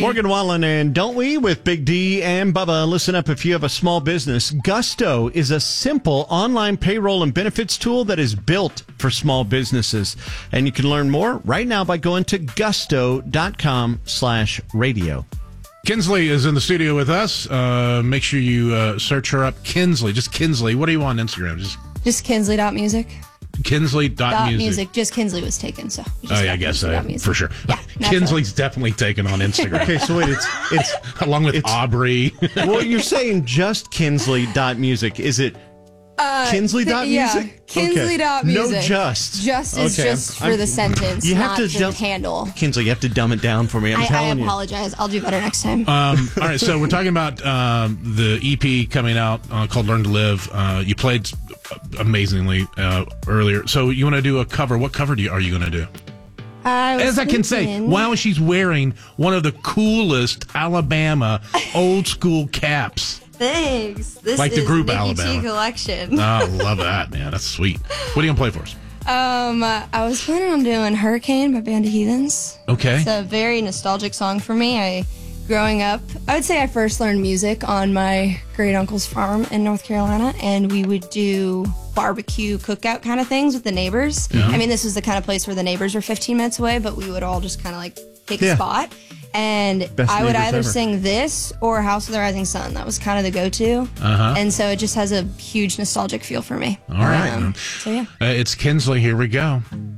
Morgan Wallen and Don't We with Big D and Bubba. Listen up if you have a small business. Gusto is a simple online payroll and benefits tool that is built for small businesses. And you can learn more right now by going to gusto.com/radio. Kinsley is in the studio with us. Make sure you search her up. Kinsley, just Kinsley. What are you on Instagram? Just Kinsley.music. Kinsley.music. Just Kinsley was taken, so. I guess for sure. Yeah, Kinsley's definitely taken on Instagram. Okay, so wait, it's along with Aubrey. Well, you're saying just Kinsley.music. Is it Kinsley.music? Yeah, Kinsley.music. No just. Just is just for the sentence, you have not to for the handle. Kinsley, you have to dumb it down for me. I'm telling you. I apologize. I'll do better next time. All right, so we're talking about the EP coming out called Learn to Live. You played amazingly earlier. So you want to do a cover. What cover are you going to do? As I can say, wow, she's wearing one of the coolest Alabama old school caps. Thanks. This like is the group Nikki Alabama T collection. Oh, love that, man. That's sweet. What are you going to play for us? I was planning on doing Hurricane by Band of Heathens. Okay. It's a very nostalgic song for me. Growing up, I would say I first learned music on my great uncle's farm in North Carolina, and we would do barbecue cookout kind of things with the neighbors. Yeah. I mean, this was the kind of place where the neighbors were 15 minutes away, but we would all just kind of like pick a spot. And I would either sing this or House of the Rising Sun. That was kind of the go-to. And so it just has a huge nostalgic feel for me. All right. So, yeah. It's Kinsley. Here we go.